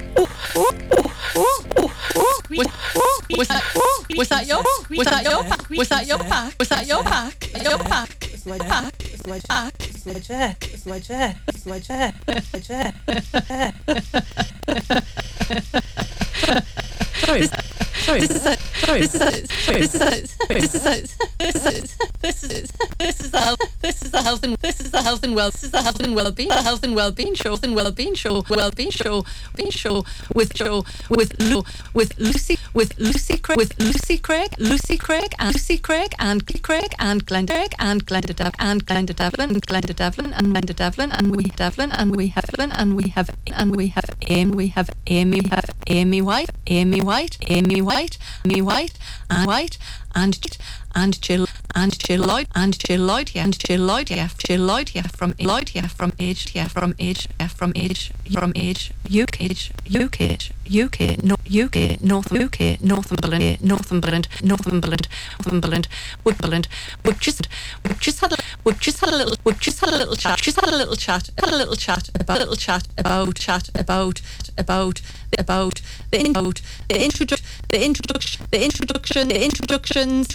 Was that your pack? Was that your pack? Was that your pack? Was that your pack? Your pack? It's my pack. It's my pack. It's my chair. It's my chair. It's my chair. My chair. Sorry. This is the health and well-being show with Lucy Craig and Glenda Devlin and we have Amy White and Jill Lloyd from Northumberland. We've just had a little chat about the introductions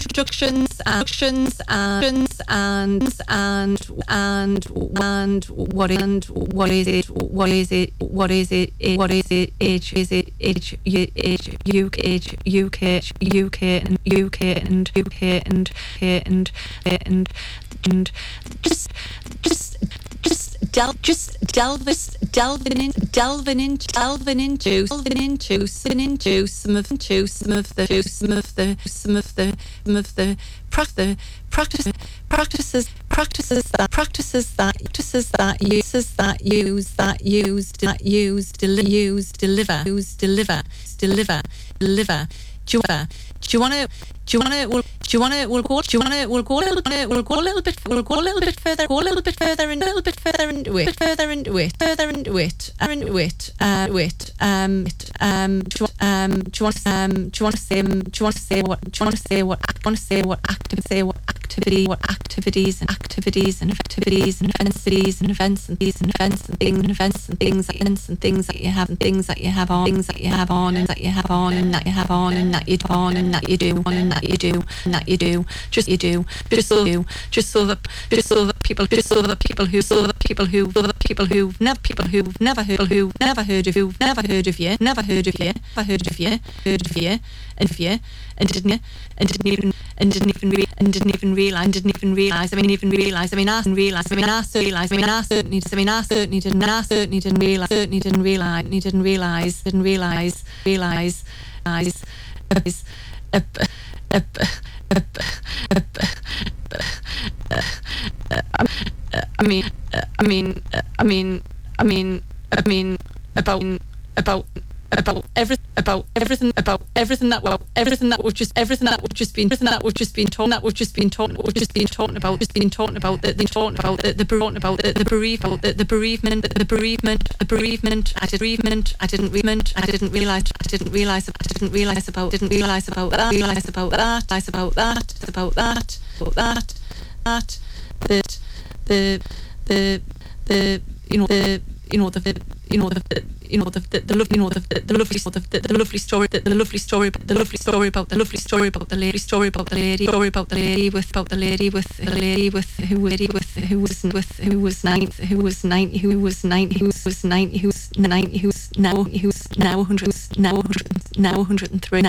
and what is it and delving into some of the practices that deliver. Do you want to? We'll go a little bit further into it. Do you want to say what activities and things that you have on and that you do just so that people who've never heard of you and didn't even realize. I certainly didn't realize. About everything that we've just been talking about the bereavement. I didn't realize about the lovely story about the lady who was 90 who's now 103